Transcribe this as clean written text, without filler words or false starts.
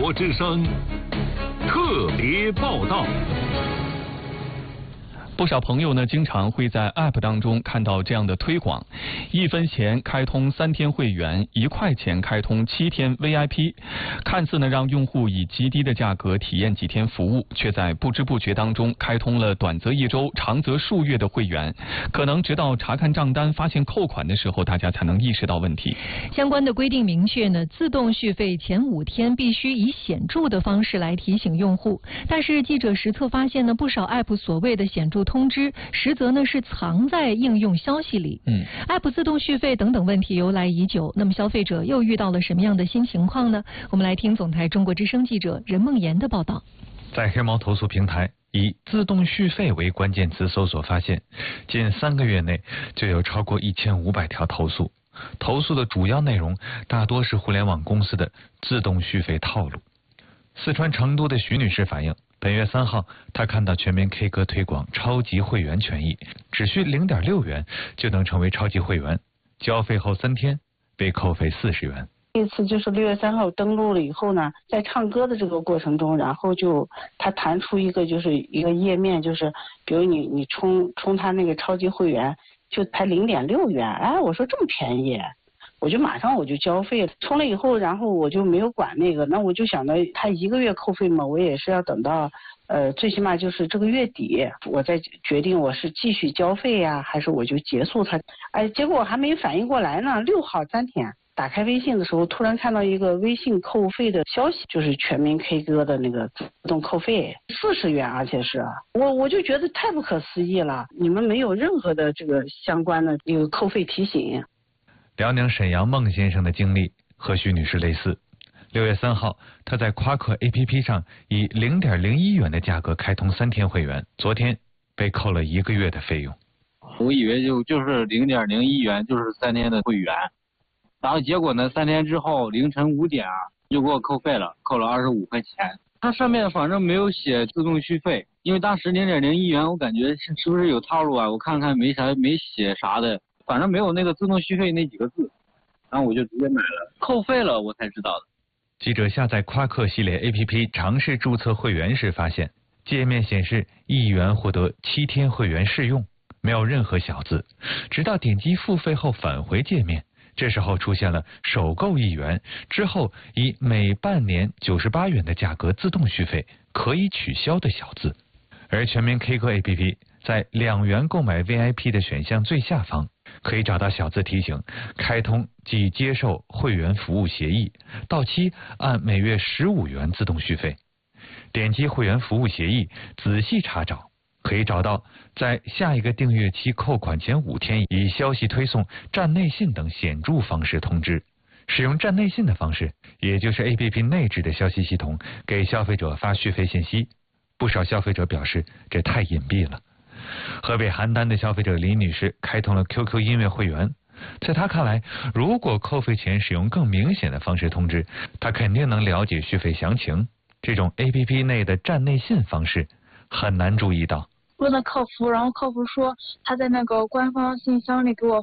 国之声特别报道。 不少朋友呢，经常会在 App 当中看到这样的推广：1分钱开通3天会员，1块钱开通7天 VIP。看似呢让用户以极低的价格体验几天服务，却在不知不觉当中开通了短则1周、长则数月的会员。可能直到查看账单发现扣款的时候，大家才能意识到问题。 相关的规定明确呢，自动续费前5天必须以显著的方式来提醒用户。但是记者实测发现呢，不少 App 所谓的显著通知，实则呢是藏在应用消息里。App 自动续费等等问题由来已久，那么消费者又遇到了什么样的新情况呢？我们来听总台中国之声记者任梦妍的报道。 在黑猫投诉平台以自动续费为关键词搜索发现，近3个月内就有超过1500条投诉。投诉的主要内容大多是互联网公司的自动续费套路。四川成都的徐女士反映，本月3号，她看到全民 K 歌推广超级会员权益，只需0.6元就能成为超级会员，交费后3天被扣费40元。 这次就是6月3号登录了以后呢，在唱歌的这个过程中，然后就它弹出一个页面，就是比如你充它那个超级会员就才0.6元，哎，我说这么便宜。我就马上交费了，充了以后，然后我就没有管那个，那我就想着他1个月扣费嘛，我也是要等到最起码就是这个月底，我再决定我是继续交费呀，还是我就结束它。哎，结果我还没反应过来呢，6号3天打开微信的时候，突然看到一个微信扣费的消息，就是全民 K 歌的那个自动扣费40元，而且是我就觉得太不可思议了，你们没有任何的这个相关的一个扣费提醒。 辽宁沈阳孟先生的经历和徐女士类似。6月3号，他在夸克 APP 上以0.01元的价格开通3天会员，昨天被扣了1个月的费用。 我以为就是0.01元就是3天的会员，然后结果呢3天之后凌晨5点就给我扣费了，扣了25块钱。它上面反正没有写自动续费，因为当时0.01元我感觉是不是有套路啊？我看看没写啥的。反正没有那个自动续费那几个字，然后我就直接买了，扣费了我才知道的。 记者下载夸克系列 APP 尝试注册会员时发现，界面显示1元获得7天会员试用，没有任何小字，直到点击付费后返回界面，这时候出现了首购1元之后以每半年98元的价格自动续费可以取消的小字。而全民 K 歌 APP 在2元购买 VIP 的选项最下方可以找到小字提醒，开通即接受会员服务协议，到期按每月15元自动续费。点击会员服务协议，仔细查找，可以找到在下一个订阅期扣款前5天以消息推送、站内信等显著方式通知。使用站内信的方式，也就是 APP 内置的消息系统给消费者发续费信息。不少消费者表示这太隐蔽了。河北邯郸的消费者李女士开通了 QQ 音乐会员，在她看来，如果扣费前使用更明显的方式通知，她肯定能了解续费详情。这种 APP 内的站内信方式很难注意到。 问了客服，然后客服说他在那个官方信箱里给我